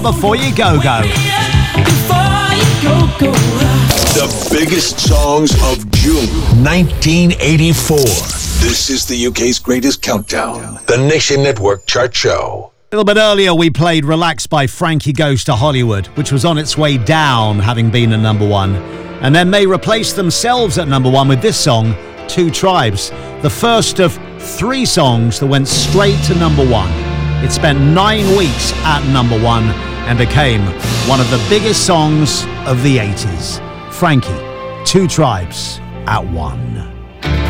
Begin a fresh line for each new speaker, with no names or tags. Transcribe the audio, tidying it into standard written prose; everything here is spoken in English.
Before You Go Go.
The biggest songs of June 1984. This is the UK's greatest countdown. The Nation Network Chart Show.
A little bit earlier, we played Relax by Frankie Goes to Hollywood, which was on its way down, having been at number one. And then they replaced themselves at number one with this song, Two Tribes, the first of 3 songs that went straight to number one. It spent 9 weeks at number one and became one of the biggest songs of the 80s. Frankie, Two Tribes at 1.